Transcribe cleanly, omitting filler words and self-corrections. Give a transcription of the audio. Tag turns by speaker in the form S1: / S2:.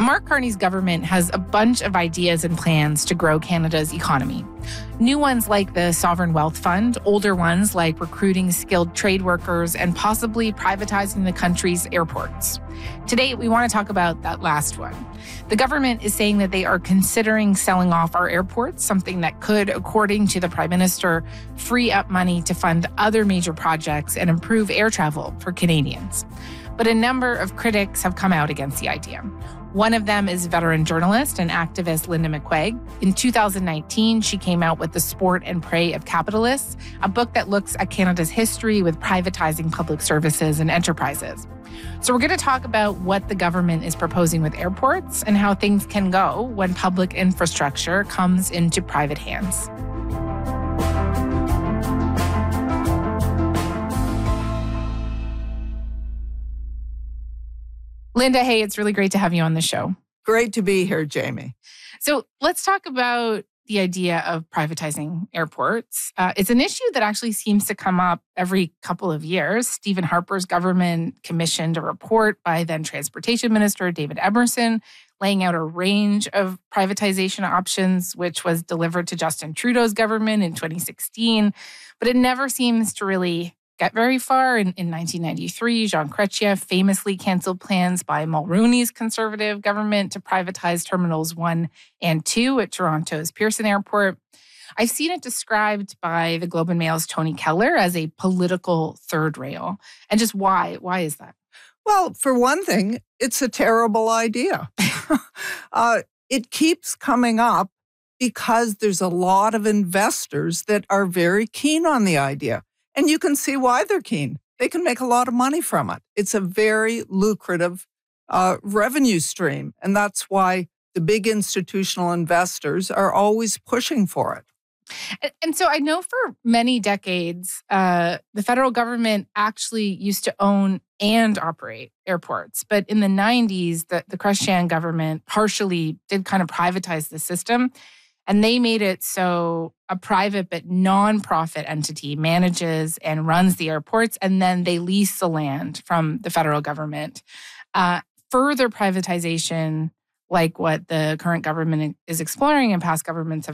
S1: Mark Carney's government has a bunch of ideas and plans to grow Canada's economy. New ones like the Sovereign Wealth Fund, older ones like recruiting skilled trade workers, and possibly privatizing the country's airports. Today, we want to talk about that last one. The government is saying that they are considering selling off our airports, something that could, according to the Prime Minister, free up money to fund other major projects and improve air travel for Canadians. But a number of critics have come out against the idea. One of them is veteran journalist and activist Linda McQuaig. In 2019, she came out with The Sport and Prey of Capitalists, a book that looks at Canada's history with privatizing public services and enterprises. So we're going to talk about what the government is proposing with airports and how things can go when public infrastructure comes into private hands. Linda, hey, it's really great to have you on the show.
S2: Great to be here, Jamie.
S1: So let's talk about the idea of privatizing airports. It's an issue that actually seems to come up every couple of years. Stephen Harper's government commissioned a report by then Transportation Minister David Emerson laying out a range of privatization options, which was delivered to Justin Trudeau's government in 2016. But it never seems to really get very far. In 1993, Jean Chrétien famously canceled plans by Mulroney's Conservative government to privatize Terminals 1 and 2 at Toronto's Pearson Airport. I've seen it described by the Globe and Mail's Tony Keller as a political third rail. And just why? Why is that?
S2: Well, for one thing, it's a terrible idea. It keeps coming up because there's a lot of investors that are very keen on the idea. And you can see why they're keen. They can make a lot of money from it. It's a very lucrative revenue stream. And that's why the big institutional investors are always pushing for it.
S1: And so I know for many decades, the federal government actually used to own and operate airports. But in the 90s, the Chrétien government partially did kind of privatize the system. And they made it so a private but nonprofit entity manages and runs the airports, and then they lease the land from the federal government. Further privatization, like what the current government is exploring and past governments